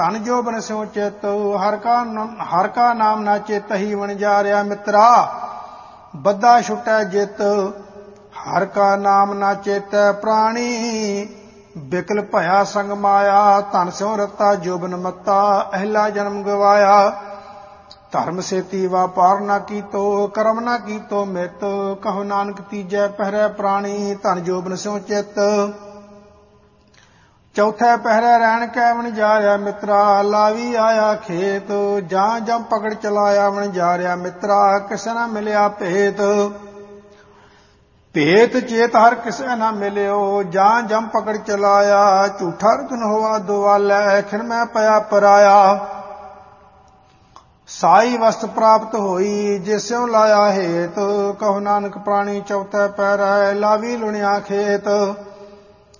ਧਨ ਜੋਬਨ ਸਿਉ ਚਿਤ ਹਰ ਕਾ ਨਾਮ ਨਾ ਚੇਤਹੀ ਵਣਜਾਰਿਆ ਮਿੱਤਰਾ। ਬੱਧਾ ਛੁਟੈ ਜਿਤ ਹਰ ਕਾ ਨਾਮ ਨਾ ਚੇਤੈ ਪ੍ਰਾਣੀ। ਬਿਕਲ ਭਇਆ ਸੰਗ ਮਾਇਆ ਧਨ ਸਿਉ ਰਤਾ ਜੋਬਨ ਮੱਤਾ ਅਹਿਲਾ ਜਨਮ ਗਵਾਇਆ। ਧਰਮ ਸੇਤੀ ਵਾਪਾਰ ਨਾ ਕੀਤੋ ਕਰਮ ਨਾ ਕੀਤੋ ਮਿਤ ਕਹੋ ਨਾਨਕ ਤੀਜੈ ਪਹਿਰੈ ਪ੍ਰਾਣੀ। ਧਨ ਜੋਬਨ ਸਿਉ ਚਿਤ ਚੌਥੈ ਪਹਿਰੈ ਰਹਿਣ ਕੈ ਵਣਜਾਰਿਆ ਮਿੱਤਰਾ। ਲਾਵੀ ਆਇਆ ਖੇਤ ਜਾਂ ਜਮ ਪਕੜ ਚਲਾਇਆ ਵਣਜਾਰਿਆ ਮਿੱਤਰਾ। ਕਿਸੇ ਨਾ ਮਿਲਿਆ ਭੇਤ ਭੇਤ ਚੇਤ ਹਰ ਕਿਸੇ ਨਾ ਮਿਲਿਓ। ਜਾਂ ਜਮ ਪਕੜ ਚਲਾਇਆ ਝੂਠਾ ਰਤਨ ਹੋਆ ਦੁਆਲੈ ਖਿਨ ਮੈਂ ਪਿਆ ਪਰਾਇਆ। ਸਾਈ ਵਸਤ ਪ੍ਰਾਪਤ ਹੋਈ ਜਿਸਿਉ ਲਾਇਆ ਹੇਤ ਕਹੋ ਨਾਨਕ ਪ੍ਰਾਣੀ ਚੌਥੈ ਪਹਿਰੈ ਲਾਵੀ ਲੁਣਿਆ ਖੇਤ।